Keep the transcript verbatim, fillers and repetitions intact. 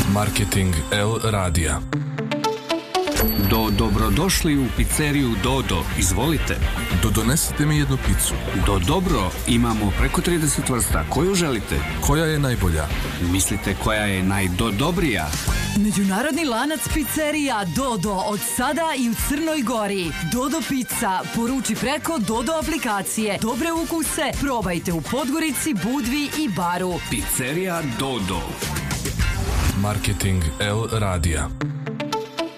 Marketing L radija. Do dobrodošli u pizzeriju Dodo, izvolite. Do donesite mi jednu picu. Do dobro, imamo preko trideset vrsta, koju želite? Koja je najbolja? Mislite koja je najdodobrija? Međunarodni lanac pizzerija Dodo od sada i u Crnoj Gori. Dodo pizza, poruči preko Dodo aplikacije. Dobre ukuse probajte u Podgorici, Budvi i Baru. Pizzerija Dodo. Marketing L radija.